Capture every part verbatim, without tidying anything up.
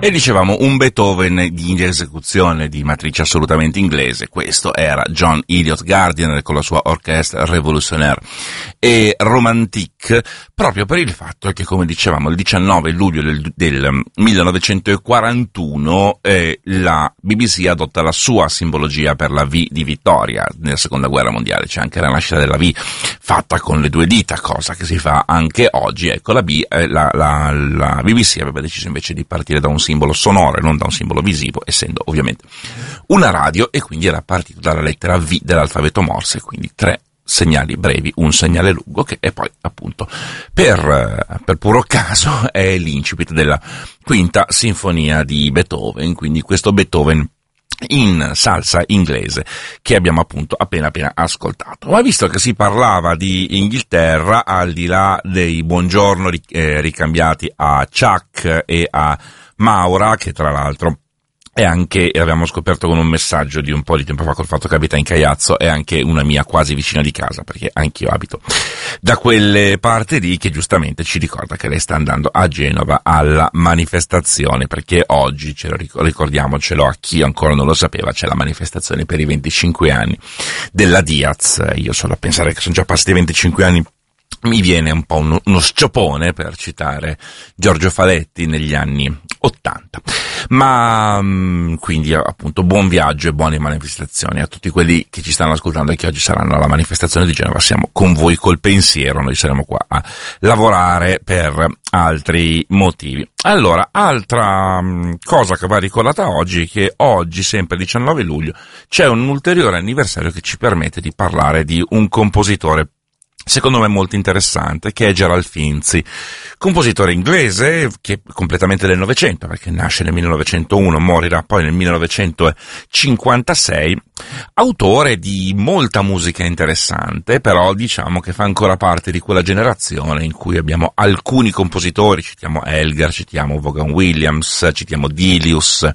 E dicevamo un Beethoven di esecuzione di matrice assolutamente inglese. Questo era John Elliott Gardiner con la sua Orchestre Révolutionnaire e Romantique, proprio per il fatto che, come dicevamo, il diciannove luglio del, del millenovecentoquarantuno eh, la B B C adotta la sua simbologia per la V di vittoria nella seconda guerra mondiale. C'è anche la nascita della V fatta con le due dita, cosa che si fa anche oggi. Ecco, la B, eh, la, la, la B B C aveva deciso invece di partire da un simbolo sonoro e non da un simbolo visivo, essendo ovviamente una radio, e quindi era partito dalla lettera V dell'alfabeto Morse, quindi tre segnali brevi, un segnale lungo, che è poi appunto per, per puro caso è l'incipit della quinta sinfonia di Beethoven, quindi questo Beethoven in salsa inglese che abbiamo appunto appena appena ascoltato. Ma visto che si parlava di Inghilterra, al di là dei buongiorno eh, ricambiati a Chuck e a Maura, che tra l'altro e anche, abbiamo scoperto con un messaggio di un po' di tempo fa col fatto che abita in Caiazzo, è anche una mia quasi vicina di casa, perché anch'io abito da quelle parti lì, che giustamente ci ricorda che lei sta andando a Genova alla manifestazione, perché oggi, ce lo ricordiamocelo a chi ancora non lo sapeva, c'è la manifestazione per i venticinque anni della Diaz. Io solo a pensare che sono già passati venticinque anni mi viene un po' uno, uno sciopone, per citare Giorgio Faletti negli anni ottanta. Ma quindi appunto buon viaggio e buone manifestazioni a tutti quelli che ci stanno ascoltando e che oggi saranno alla manifestazione di Genova. Siamo con voi col pensiero, noi saremo qua a lavorare per altri motivi. Allora, altra cosa che va ricordata oggi è che oggi, sempre diciannove luglio, c'è un ulteriore anniversario che ci permette di parlare di un compositore secondo me molto interessante, che è Gerald Finzi, compositore inglese che è completamente del Novecento, perché nasce nel millenovecentouno, morirà poi nel millenovecentocinquantasei, autore di molta musica interessante, però diciamo che fa ancora parte di quella generazione in cui abbiamo alcuni compositori, citiamo Elgar, citiamo Vaughan Williams, citiamo Delius,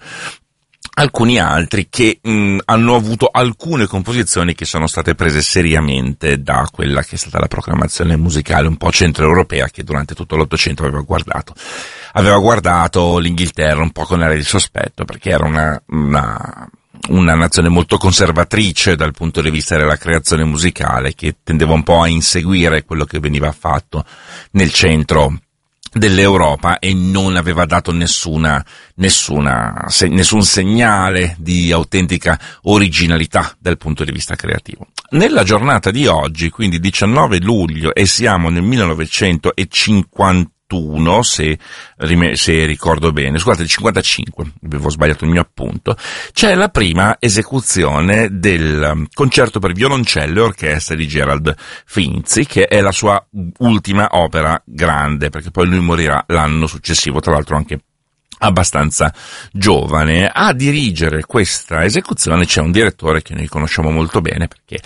alcuni altri che mh, hanno avuto alcune composizioni che sono state prese seriamente da quella che è stata la proclamazione musicale un po' centroeuropea, che durante tutto l'Ottocento aveva guardato aveva guardato l'Inghilterra un po' con aria di sospetto, perché era una, una una nazione molto conservatrice dal punto di vista della creazione musicale, che tendeva un po' a inseguire quello che veniva fatto nel centro dell'Europa e non aveva dato nessuna, nessuna, se, nessun segnale di autentica originalità dal punto di vista creativo. Nella giornata di oggi, quindi diciannove luglio, e siamo nel millenovecentocinquantuno, se, se ricordo bene, scusate, il cinquantacinque, avevo sbagliato il mio appunto, c'è la prima esecuzione del concerto per violoncello e orchestra di Gerald Finzi, che è la sua ultima opera grande, perché poi lui morirà l'anno successivo, tra l'altro anche abbastanza giovane. A dirigere questa esecuzione c'è un direttore che noi conosciamo molto bene, perché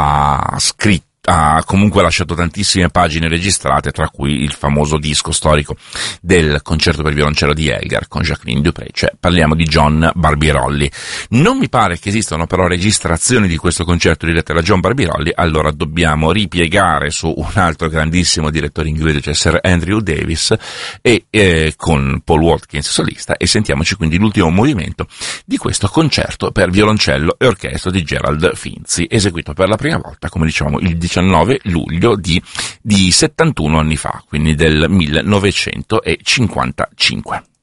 ha scritto ha comunque lasciato tantissime pagine registrate, tra cui il famoso disco storico del concerto per violoncello di Elgar con Jacqueline Dupré, cioè parliamo di John Barbirolli. Non mi pare che esistano però registrazioni di questo concerto dirette da John Barbirolli, allora dobbiamo ripiegare su un altro grandissimo direttore inglese, cioè Sir Andrew Davis, e eh, con Paul Watkins solista, e sentiamoci quindi l'ultimo movimento di questo concerto per violoncello e orchestra di Gerald Finzi, eseguito per la prima volta, come dicevamo, il diciannove luglio di, di settantuno anni fa, quindi del millenovecentocinquantacinque.